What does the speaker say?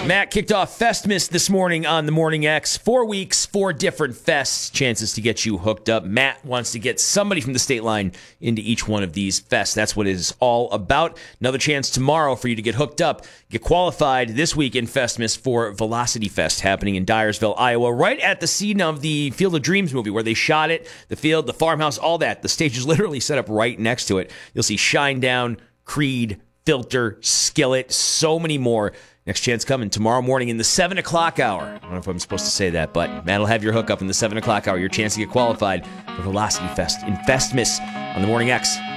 Matt kicked off Festmas this morning on the Morning X. 4 weeks, 4 different fests, chances to get you hooked up. Matt wants to get somebody from the state line into each one of these fests. That's what it is all about. Another chance tomorrow for you to get hooked up, get qualified this week in Festmas for Velocity Fest happening in Dyersville, Iowa, right at the scene of the Field of Dreams movie where they shot it, the field, the farmhouse, all that. The stage is literally set up right next to it. You'll see Shinedown, Creed, Filter, Skillet, so many more. Next chance coming tomorrow morning in the 7 o'clock hour. I don't know if I'm supposed to say that, but Matt will have your hookup in the 7 o'clock hour. Your chance to get qualified for Velocity Fest in Festmas on the Morning X.